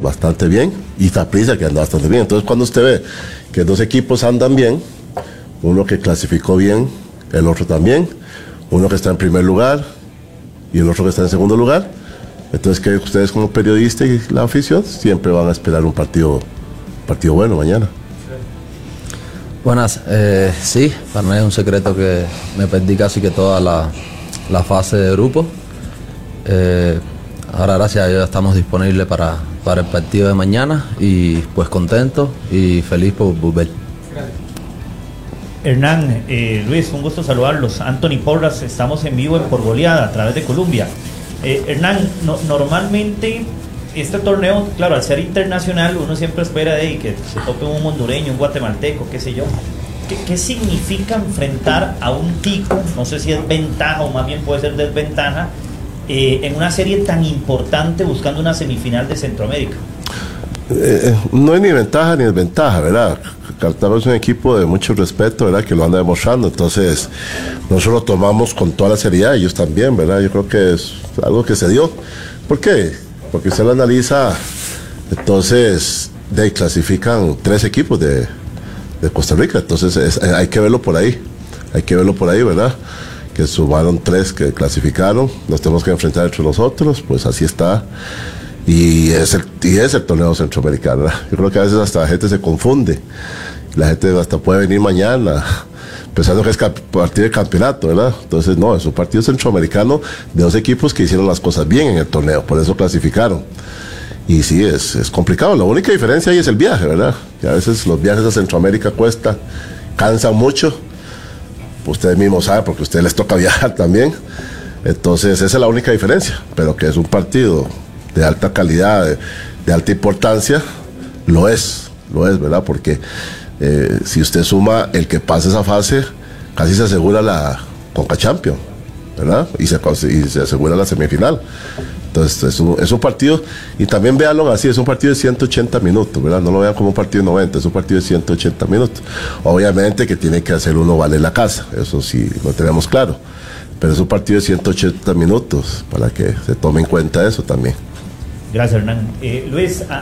bastante bien, y Saprissa, que anda bastante bien. Entonces, cuando usted ve que dos equipos andan bien, uno que clasificó bien, el otro también, uno que está en primer lugar y el otro que está en segundo lugar, entonces que ustedes como periodistas y la afición siempre van a esperar un partido bueno mañana. Buenas, sí, para mí es un secreto que me perdí casi que toda la fase de grupo. Ahora gracias a Dios estamos disponibles para el partido de mañana y pues contento y feliz por volver. Hernán, Luis, un gusto saludarlos. Anthony Porras, estamos en vivo en Por Goleada a través de Colombia. Hernán, normalmente este torneo, claro, al ser internacional, uno siempre espera que se tope un hondureño, un guatemalteco, qué sé yo. ¿Qué significa enfrentar a un tico? No sé si es ventaja o más bien puede ser desventaja en una serie tan importante buscando una semifinal de Centroamérica. No hay ni ventaja ni desventaja, ¿verdad? Cartago es un equipo de mucho respeto, ¿verdad? Que lo anda demostrando. Entonces, nosotros lo tomamos con toda la seriedad, ellos también, ¿verdad? Yo creo que es algo que se dio. ¿Por qué? Porque usted lo analiza, entonces, clasifican 3 equipos de Costa Rica. Entonces, hay que verlo por ahí. Hay que verlo por ahí, ¿verdad? Que sumaron 3 que clasificaron. Nos tenemos que enfrentar entre nosotros, pues así está. Y es el torneo centroamericano, ¿verdad? Yo creo que a veces hasta la gente se confunde. La gente hasta puede venir mañana pensando que es partido de campeonato, ¿verdad? Entonces no, es un partido centroamericano de 2 equipos que hicieron las cosas bien en el torneo, por eso clasificaron. Y sí, es complicado. La única diferencia ahí es el viaje, ¿verdad? Que a veces los viajes a Centroamérica cansan mucho. Ustedes mismos saben, porque a ustedes les toca viajar también. Entonces esa es la única diferencia, pero que es un partido de alta calidad, de alta importancia, lo es, ¿verdad? Porque si usted suma el que pase esa fase, casi se asegura la Conca Champions, ¿verdad? Y se asegura la semifinal. Entonces es un partido, y también véanlo así, es un partido de 180 minutos, ¿verdad? No lo vean como un partido de 90, es un partido de 180 minutos. Obviamente que tiene que hacer uno vale la casa, eso sí lo tenemos claro, pero es un partido de 180 minutos, para que se tome en cuenta eso también. Gracias, Hernán. Luis,